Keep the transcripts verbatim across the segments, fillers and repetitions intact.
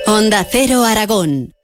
Onda Cero Aragón.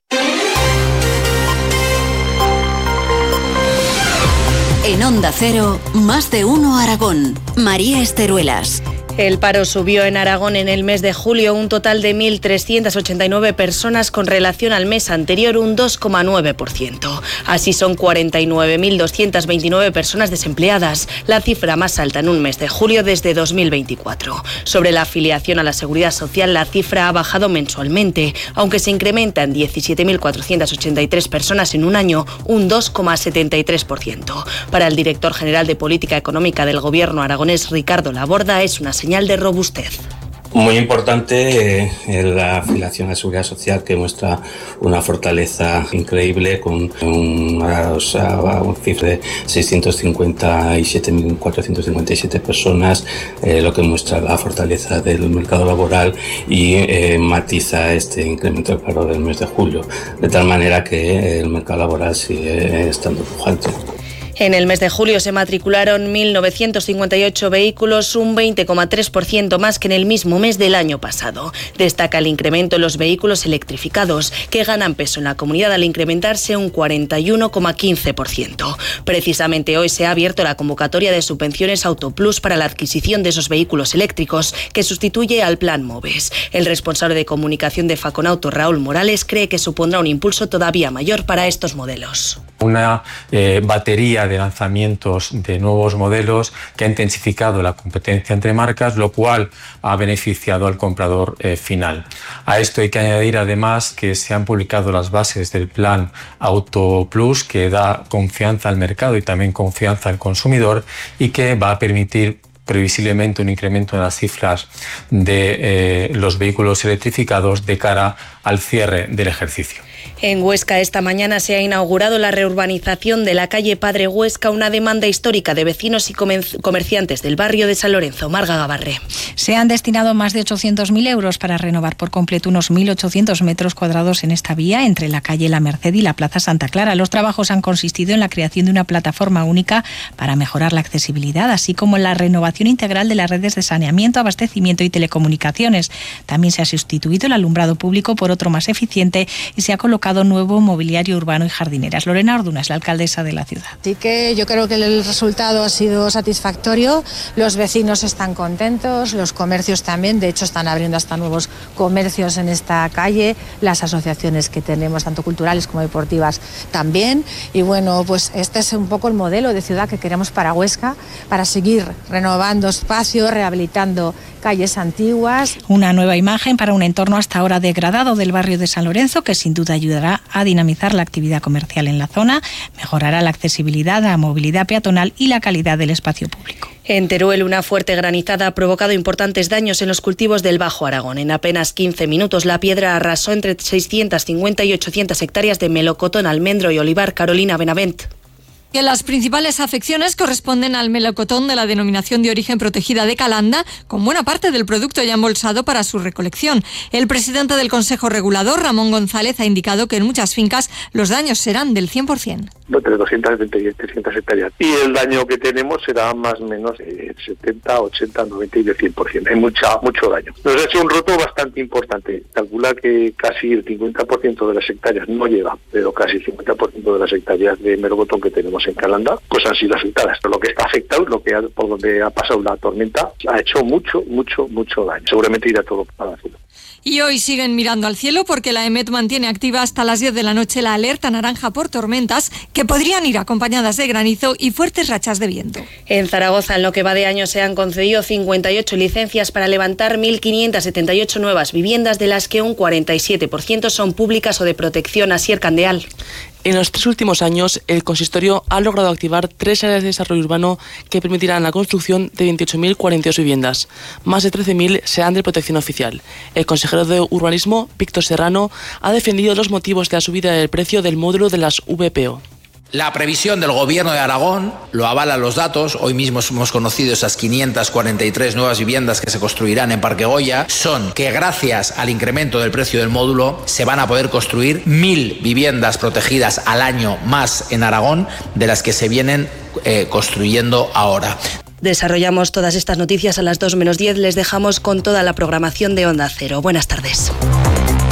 En Onda Cero, más de uno Aragón. María Esteruelas. El paro subió en Aragón en el mes de julio un total de mil trescientas ochenta y nueve personas con relación al mes anterior, un dos coma nueve por ciento. Así son cuarenta y nueve mil doscientas veintinueve personas desempleadas, la cifra más alta en un mes de julio desde dos mil veinticuatro. Sobre la afiliación a la Seguridad Social, la cifra ha bajado mensualmente, aunque se incrementa en diecisiete mil cuatrocientas ochenta y tres personas en un año, un dos coma setenta y tres por ciento. Para el director general de Política Económica del Gobierno aragonés, Ricardo Laborda, es una señal de robustez. Muy importante eh, la afiliación a la Seguridad Social, que muestra una fortaleza increíble con una, o sea, una cifra de seiscientas cincuenta y siete mil cuatrocientas cincuenta y siete personas, eh, lo que muestra la fortaleza del mercado laboral y eh, matiza este incremento del paro del mes de julio, de tal manera que el mercado laboral sigue estando pujante. En el mes de julio se matricularon mil novecientos cincuenta y ocho vehículos, un veinte coma tres por ciento más que en el mismo mes del año pasado. Destaca el incremento en los vehículos electrificados, que ganan peso en la comunidad al incrementarse un cuarenta y uno coma quince por ciento. Precisamente hoy se ha abierto la convocatoria de subvenciones Autoplus para la adquisición de esos vehículos eléctricos, que sustituye al Plan MOVES. El responsable de comunicación de Faconauto, Raúl Morales, cree que supondrá un impulso todavía mayor para estos modelos. Una eh, batería de lanzamientos de nuevos modelos que ha intensificado la competencia entre marcas, lo cual ha beneficiado al comprador eh, final. A esto hay que añadir además que se han publicado las bases del plan Auto Plus, que da confianza al mercado y también confianza al consumidor, y que va a permitir previsiblemente un incremento en las cifras de eh, los vehículos electrificados de cara al cierre del ejercicio. En Huesca esta mañana se ha inaugurado la reurbanización de la calle Padre Huesca, una demanda histórica de vecinos y comerciantes del barrio de San Lorenzo. Marga Gabarré. Se han destinado más de ochocientos mil euros para renovar por completo unos mil ochocientos metros cuadrados en esta vía entre la calle La Merced y la Plaza Santa Clara. Los trabajos han consistido en la creación de una plataforma única para mejorar la accesibilidad, así como en la renovación integral de las redes de saneamiento, abastecimiento y telecomunicaciones. También se ha sustituido el alumbrado público por otro más eficiente y se ha colocado nuevo mobiliario urbano y jardineras. Lorena Orduna es la alcaldesa de la ciudad. Así que yo creo que el resultado ha sido satisfactorio, los vecinos están contentos, los comercios también, de hecho están abriendo hasta nuevos comercios en esta calle, las asociaciones que tenemos, tanto culturales como deportivas también, y bueno, pues este es un poco el modelo de ciudad que queremos para Huesca, para seguir renovando espacios, rehabilitando calles antiguas. Una nueva imagen para un entorno hasta ahora degradado del barrio de San Lorenzo, que sin duda ayudará a dinamizar la actividad comercial en la zona, mejorará la accesibilidad, la movilidad peatonal y la calidad del espacio público. En Teruel, una fuerte granizada ha provocado importantes daños en los cultivos del Bajo Aragón. En apenas quince minutos, la piedra arrasó entre seiscientas cincuenta y ochocientas hectáreas de melocotón, almendro y olivar. Carolina Benavent. Que las principales afecciones corresponden al melocotón de la denominación de origen protegida de Calanda, con buena parte del producto ya embolsado para su recolección. El presidente del Consejo Regulador, Ramón González, ha indicado que en muchas fincas los daños serán del cien por ciento. Entre doscientas setenta y trescientas hectáreas. Y el daño que tenemos será más o menos eh, setenta, ochenta, noventa y del cien por ciento. Hay mucha, mucho daño. Nos ha hecho un roto bastante importante. Calcula que casi el cincuenta por ciento de las hectáreas, no llega, pero casi el cincuenta por ciento de las hectáreas de melocotón que tenemos en Calanda, pues han sido afectadas. Lo que está afectado, lo que ha, por donde ha pasado la tormenta, ha hecho mucho, mucho, mucho daño. Seguramente irá todo para la ciudad. Y hoy siguen mirando al cielo porque la EMET mantiene activa hasta las diez de la noche la alerta naranja por tormentas que podrían ir acompañadas de granizo y fuertes rachas de viento. En Zaragoza, en lo que va de año, se han concedido cincuenta y ocho licencias para levantar mil quinientas setenta y ocho nuevas viviendas, de las que un cuarenta y siete por ciento son públicas o de protección. Asier Candeal. En los tres últimos años, el consistorio ha logrado activar tres áreas de desarrollo urbano que permitirán la construcción de veintiocho mil cuarenta y dos viviendas. Más de trece mil serán de protección oficial. El consejero de Urbanismo, Víctor Serrano, ha defendido los motivos de la subida del precio del módulo de las V P O. La previsión del Gobierno de Aragón lo avalan los datos. Hoy mismo hemos conocido esas quinientas cuarenta y tres nuevas viviendas que se construirán en Parque Goya. Son que gracias al incremento del precio del módulo se van a poder construir mil viviendas protegidas al año más en Aragón de las que se vienen eh, construyendo ahora. Desarrollamos todas estas noticias a las dos menos diez. Les dejamos con toda la programación de Onda Cero. Buenas tardes.